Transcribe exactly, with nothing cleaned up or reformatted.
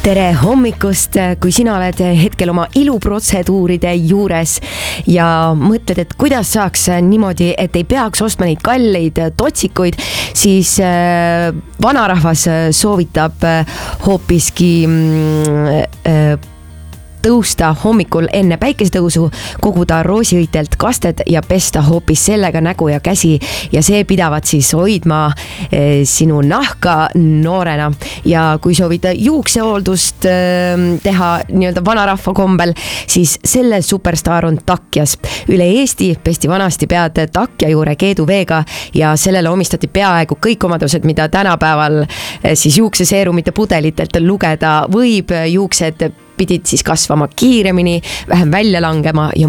tere hommikust, kui sina oled hetkel oma iluprotseduuride juures ja mõtled, et kuidas saaks niimoodi, et ei peaks ostma neid kalleid totsikuid, siis vanarahvas soovitab hoopiski tõusta hommikul enne päikesetõusu, koguda roosiõitelt kasted ja pesta hoopis sellega nägu ja käsi ja see pidavat siis hoidma sinu nahka noorena. Ja kui soovid juuksehooldust teha nii-öelda vanarahva kombel, siis selle superstaar on takjas. Üle Eesti pesti vanasti pead takja juure keeduveega ja sellele omistati peaaegu kõik omadused, mida tänapäeval siis juukseseerumite pudelitelt lugeda võib. Juuksed pidid siis kasvama kiiremini, vähem välja langema ja